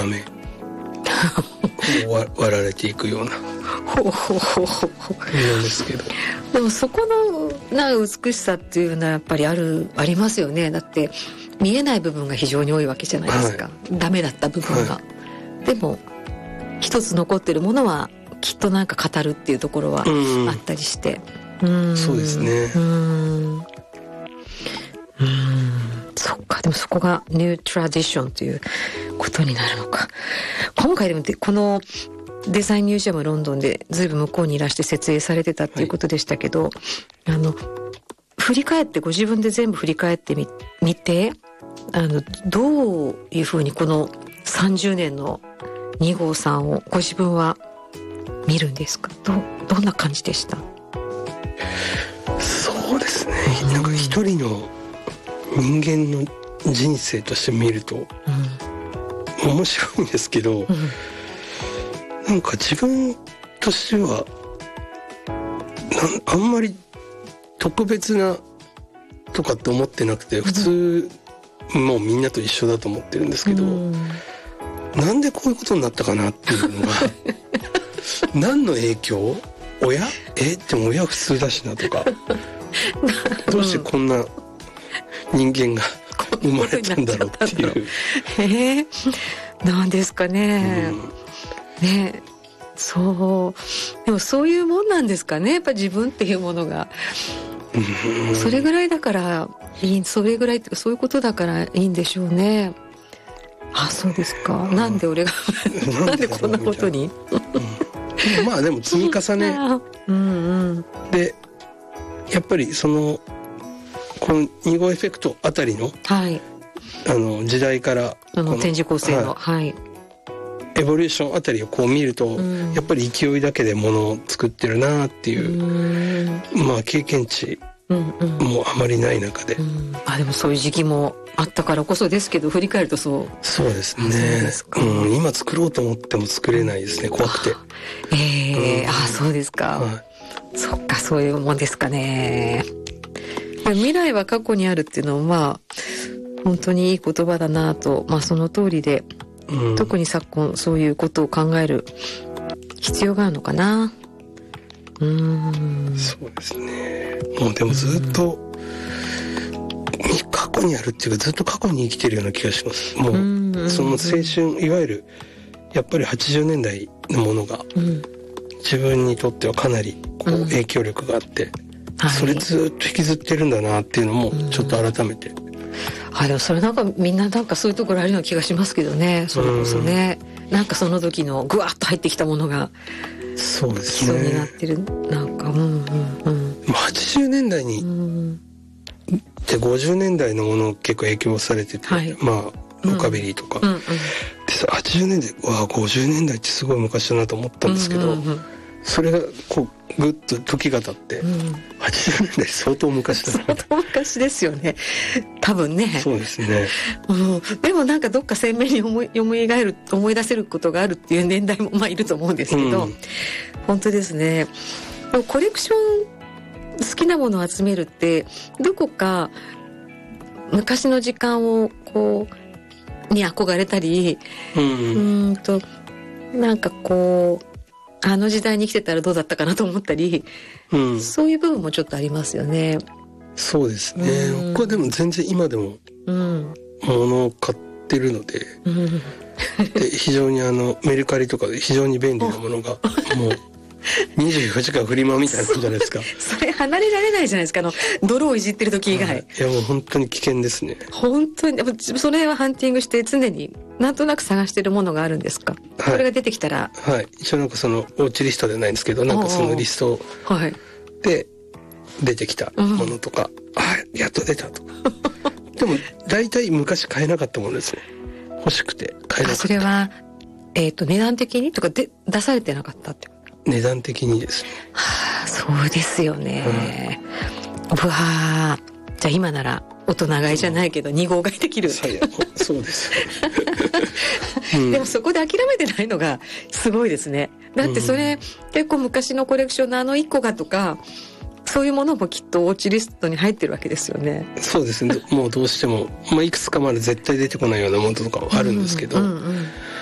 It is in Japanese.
ダメ割られていくようななんですけど、 でもそこの美しさっていうのはやっぱりありますよね。だって見えない部分が非常に多いわけじゃないですか、ダメだった部分が、でも一つ残ってるものはきっとなんか語るっていうところはあったりして、 そうですね。 そっか。でもそこがニュートラディションということになるのか。今回でもこのデザインミュージアムロンドンでずいぶん向こうにいらして設営されてたっていうことでしたけど、振り返ってご自分で全部振り返ってみて、どういうふうにこの30年の2号さんをご自分は見るんですか？どんな感じでした？ そうですね、なんか一人の人間の人生として見ると面白いんですけど、なんか自分としてはあんまり特別なとかって思ってなくて、普通もうみんなと一緒だと思ってるんですけど、なんでこういうことになったかなっていうのが何の影響？親？でも親普通だしなとかどうしてこんな人間が生まれたんだろうっていう。 なんですかね。ね、そう。でもそういうもんなんですかね。やっぱ自分っていうものが。それぐらいだからそれぐらいっていうかそういうことだからいいんでしょうね。あ、そうですか。なんで俺がなんでこんなことに。 まあでも積み重ねでやっぱりこの2号エフェクトあたりの、時代から展示構成の、 エボリューションあたりをこう見ると、やっぱり勢いだけでものを作ってるなっていう、まあ経験値もあまりない中で、 でもそういう時期もあったからこそですけど、振り返るとそうですね。今作ろうと思っても作れないですね、怖くて。 そうですか、そっか、そういうもんですかね。未来は過去にあるっていうのはまあ本当にいい言葉だなと、その通りで、特に昨今そういうことを考える必要があるのかな。 そうですね。もうでもずっと過去にあるっていうか、ずっと過去に生きてるような気がします。もうその青春、いわゆるやっぱり80年代のものが自分にとってはかなりこう影響力があって、それずっと引きずってるんだなっていうのもちょっと改めて、 でもそれなんかみんななんかそういうところあるような気がしますけどね。それこそね、なんかその時のグワッと入ってきたものがそうです基礎になってる、なんか 80年代にで50年代のもの結構影響されてて、ロカビリーとか、で80年代50年代ってすごい昔だなと思ったんですけど、それがこうぐっと時が経って、80年代相当昔だなと。 相当昔ですよね、多分ね。 そうですね。 でもなんかどっか鮮明に思い出せることがあるっていう年代もいると思うんですけど、本当ですね。でもコレクション好きなものを集めるってどこか昔の時間をに憧れたり、なんかあの時代に生きてたらどうだったかなと思ったり、そういう部分もちょっとありますよね。 そうですね。僕はでも全然今でも物を買ってるので、で非常にメルカリとかで非常に便利なものがもう24時間フリマみたいなもんじゃないですか。 それ離れられないじゃないですか、泥をいじってる時以外。 いやもう本当に危険ですね。 本当に。それはハンティングして常になんとなく探してるものがあるんですか？これが出てきたら。 一応なんかそのウォッチリストじゃないんですけど、なんかそのリストで出てきたものとか、やっと出たとか。でも大体昔買えなかったものですね。欲しくて買えなかった。 それは値段的にとかで出されてなかったって。 値段的にですね。 そうですよね。じゃあ今なら大人買いじゃないけど2号買いできる。 そうです。 でもそこで諦めてないのがすごいですね。だってそれ、結構昔のコレクションの1個がとか、そういうものもきっとウォッチリストに入ってるわけですよね。 そうですね。もうどうしても、いくつかまで絶対出てこないようなものとかはあるんですけど、